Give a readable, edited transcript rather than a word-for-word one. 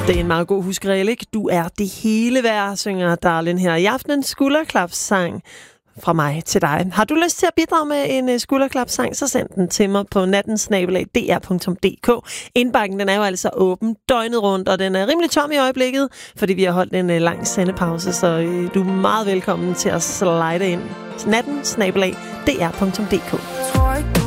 Det er en meget god huskeregel, ikke? Du er det hele værd, synger Darlene her i aftenens skulderklapssang fra mig til dig. Har du lyst til at bidrage med en skulderklapssang, så send den til mig på natten@dr.dk. Indbakken, den er jo altså åben døgnet rundt, og den er rimelig tom i øjeblikket, fordi vi har holdt en lang sendepause, så du er meget velkommen til at slide ind. natten@dr.dk. Tror ikke, du